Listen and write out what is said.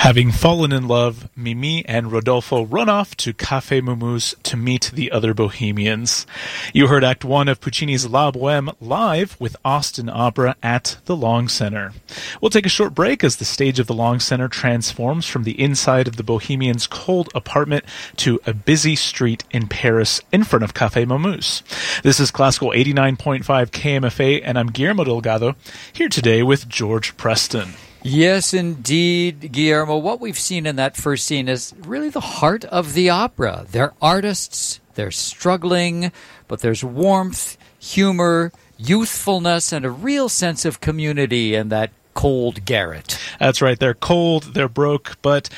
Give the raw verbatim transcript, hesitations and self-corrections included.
Having fallen in love, Mimi and Rodolfo run off to Café Momus to meet the other bohemians. You heard Act One of Puccini's La Bohème live with Austin Opera at the Long Center. We'll take a short break as the stage of the Long Center transforms from the inside of the bohemians' cold apartment to a busy street in Paris in front of Café Momus. This is Classical eighty-nine point five K M F A, and I'm Guillermo Delgado, here today with George Preston. Yes, indeed, Guillermo. What we've seen in that first scene is really the heart of the opera. They're artists, they're struggling, but there's warmth, humor, youthfulness, and a real sense of community in that cold garret. That's right. They're cold, they're broke, but